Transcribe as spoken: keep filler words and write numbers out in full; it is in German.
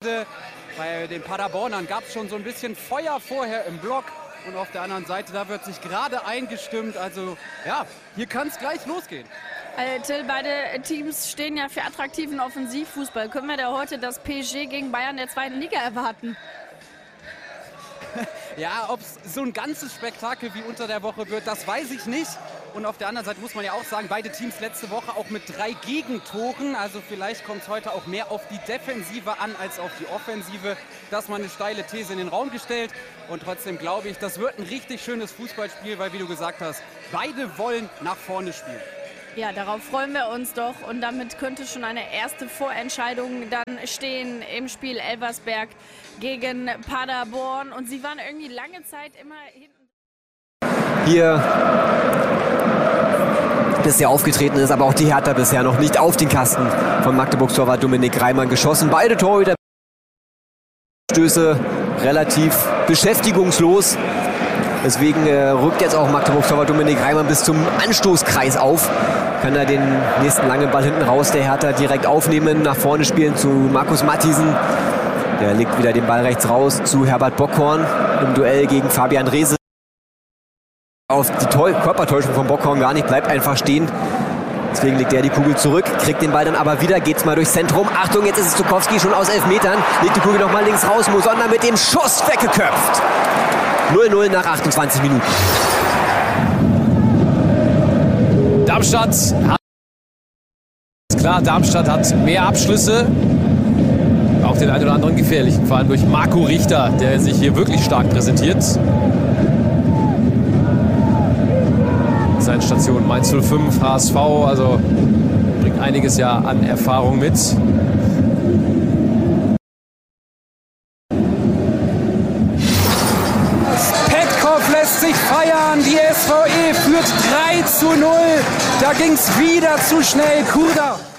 gerade bei den Paderbornern gab es schon so ein bisschen Feuer vorher im Block. Und auf der anderen Seite, da wird sich gerade eingestimmt. Also ja, hier kann es gleich losgehen. Äh, Till, beide Teams stehen ja für attraktiven Offensivfußball. Können wir da heute das P S G gegen Bayern der zweiten Liga erwarten? Ja, ob es so ein ganzes Spektakel wie unter der Woche wird, das weiß ich nicht. Und auf der anderen Seite muss man ja auch sagen, beide Teams letzte Woche auch mit drei Gegentoren. Also vielleicht kommt es heute auch mehr auf die Defensive an als auf die Offensive. Das ist mal eine steile These in den Raum gestellt. Und trotzdem glaube ich, das wird ein richtig schönes Fußballspiel, weil, wie du gesagt hast, beide wollen nach vorne spielen. Ja, darauf freuen wir uns doch. Und damit könnte schon eine erste Vorentscheidung dann stehen im Spiel Elversberg gegen Paderborn. Und sie waren irgendwie lange Zeit immer hinten. Hier bisher aufgetreten ist, aber auch die Hertha bisher noch nicht auf den Kasten von Magdeburgs Torwart Dominik Reimann geschossen. Beide Torhüter Stöße relativ beschäftigungslos. Deswegen äh, rückt jetzt auch Magdeburgs Torwart Dominik Reimann bis zum Anstoßkreis auf. Kann er den nächsten langen Ball hinten raus der Hertha direkt aufnehmen, nach vorne spielen zu Markus Matthiesen. Der legt wieder den Ball rechts raus zu Herbert Bockhorn im Duell gegen Fabian Rehse. Auf die Tor Körpertäuschung von Bockhorn gar nicht, bleibt einfach stehen. Deswegen legt er die Kugel zurück, kriegt den Ball dann aber wieder, geht's mal durchs Zentrum. Achtung, jetzt ist es Zukowski schon aus elf Metern, legt die Kugel nochmal links raus, Musonda mit dem Schuss weggeköpft. null null nach achtundzwanzig Minuten. Darmstadt hat, klar, Darmstadt hat mehr Abschlüsse, auch den einen oder anderen gefährlichen, vor allem durch Marco Richter, der sich hier wirklich stark präsentiert. Seine Station Mainz null fünf, H S V, also bringt einiges ja an Erfahrung mit. Petkov lässt sich feiern, die S V E führt drei zu null. Da ging es wieder zu schnell. Kurda